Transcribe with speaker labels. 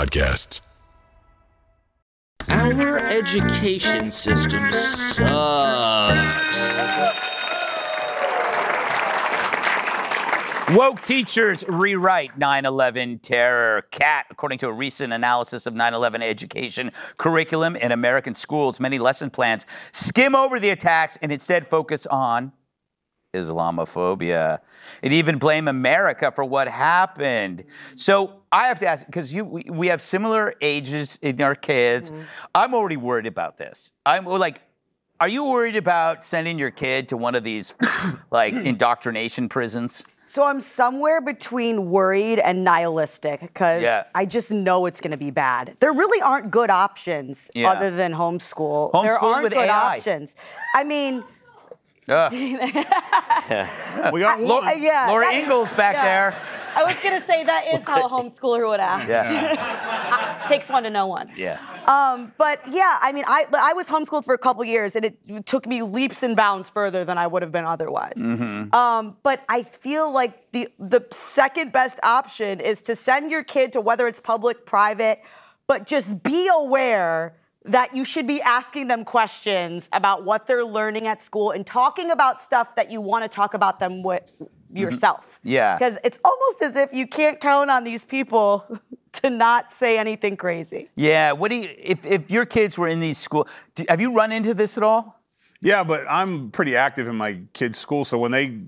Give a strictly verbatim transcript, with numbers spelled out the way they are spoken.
Speaker 1: podcasts.
Speaker 2: Our education system sucks.
Speaker 3: Woke teachers rewrite nine eleven terror. Cat, according to a recent analysis of nine eleven education curriculum in American schools, many lesson plans skim over the attacks and instead focus on Islamophobia and even blame America for what happened. So I have to ask, because you we, we have similar ages in our kids. Mm-hmm. I'm already worried about this. I'm like, are you worried about sending your kid to one of these like indoctrination prisons?
Speaker 4: So I'm somewhere between worried and nihilistic because
Speaker 3: yeah.
Speaker 4: I just know it's going to be bad. There really aren't good options yeah. other than homeschool.
Speaker 3: Homeschool
Speaker 4: there aren't
Speaker 3: with
Speaker 4: good
Speaker 3: A I.
Speaker 4: options. I mean...
Speaker 3: Uh.
Speaker 5: yeah. We got
Speaker 3: Laura,
Speaker 4: yeah,
Speaker 3: Laura
Speaker 4: that,
Speaker 3: Ingalls back
Speaker 4: yeah.
Speaker 3: there.
Speaker 4: I was going to say that is how a homeschooler would act.
Speaker 3: Yeah.
Speaker 4: Takes one to know one.
Speaker 3: Yeah.
Speaker 4: Um, but yeah, I mean, I I was homeschooled for a couple years, and it took me leaps and bounds further than I would have been otherwise.
Speaker 3: Mm-hmm.
Speaker 4: Um, but I feel like the the second best option is to send your kid to whether it's public, private, but just be aware that you should be asking them questions about what they're learning at school and talking about stuff that you want to talk about them with yourself.
Speaker 3: Mm-hmm. Yeah.
Speaker 4: Because it's almost as if you can't count on these people to not say anything crazy.
Speaker 3: Yeah. What do you, if, if your kids were in these schools, have you run into this at all?
Speaker 5: Yeah, but I'm pretty active in my kids' school, so when they